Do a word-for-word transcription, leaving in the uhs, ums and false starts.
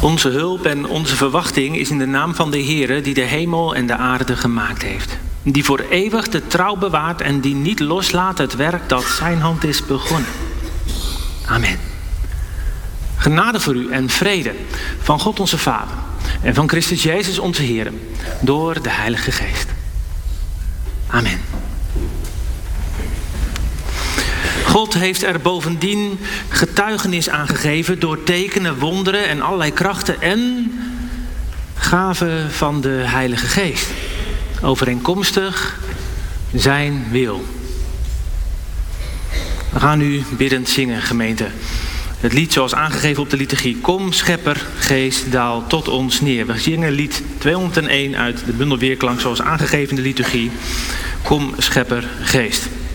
Onze hulp en onze verwachting is in de naam van de Heere die de hemel en de aarde gemaakt heeft. Die voor eeuwig de trouw bewaart en die niet loslaat het werk dat zijn hand is begonnen. Amen. Genade voor u en vrede van God onze Vader en van Christus Jezus onze Heer door de Heilige Geest. Amen. God heeft er bovendien getuigenis aan gegeven door tekenen, wonderen en allerlei krachten en gaven van de Heilige Geest. Overeenkomstig zijn wil. We gaan nu biddend zingen, gemeente. Het lied zoals aangegeven op de liturgie. Kom, schepper, geest, daal tot ons neer. We zingen lied tweehonderdéén uit de bundel Weerklank zoals aangegeven in de liturgie. Kom, schepper, geest.